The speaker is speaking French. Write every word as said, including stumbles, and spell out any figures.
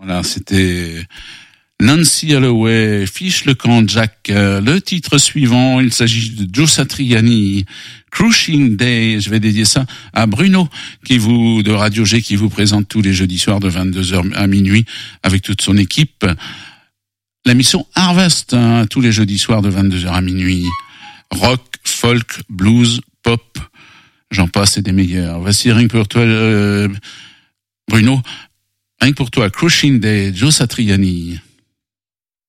Voilà, c'était Nancy Holloway, Fiche le camp Jack. Le titre suivant, il s'agit de Joe Satriani, Crushing Day. Je vais dédier ça à Bruno, qui vous, de Radio G, qui vous présente tous les jeudis soirs de vingt-deux heures à minuit avec toute son équipe. La mission Harvest, hein, tous les jeudis soirs de vingt-deux heures à minuit. Rock, folk, blues, pop, j'en passe et des meilleurs. Voici rien que pour toi, euh, Bruno, rien que pour toi, Crushing Day, Joe Satriani.